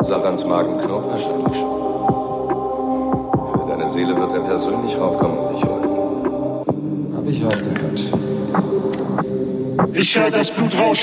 Sarans Magenknopf wahrscheinlich schon. Für deine Seele wird er persönlich raufkommen und dich holen. Hab ich auch gehört. Ich höre das Blut rauschen.